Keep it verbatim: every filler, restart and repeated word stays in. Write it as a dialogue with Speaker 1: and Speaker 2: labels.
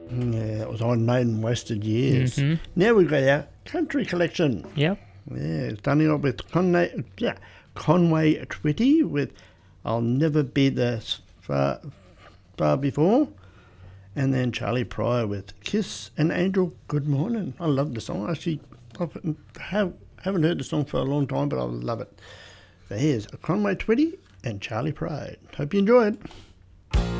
Speaker 1: Yeah, it was on Maiden Wasted Years.
Speaker 2: Mm-hmm.
Speaker 1: Now we've got our country collection.
Speaker 2: Yep.
Speaker 1: Yeah, starting off with Conway, yeah, Conway Twitty with I'll Never Be This Far, far Before. And then Charlie Pryor with Kiss and Angel, Good Morning. I love the song. Actually, I have, haven't heard the song for a long time, but I love it. So here's Conway Twitty and Charlie Pride. Hope you enjoy it.